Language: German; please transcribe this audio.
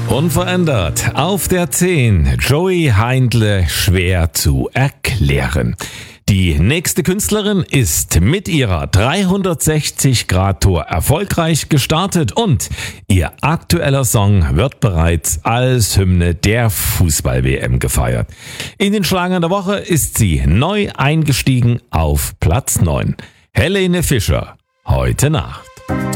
Unverändert auf der 10. Joey Heindle, schwer zu erklären. Die nächste Künstlerin ist mit ihrer 360-Grad-Tour erfolgreich gestartet und ihr aktueller Song wird bereits als Hymne der Fußball-WM gefeiert. In den Schlagern der Woche ist sie neu eingestiegen auf Platz 9. Helene Fischer, heute Nacht.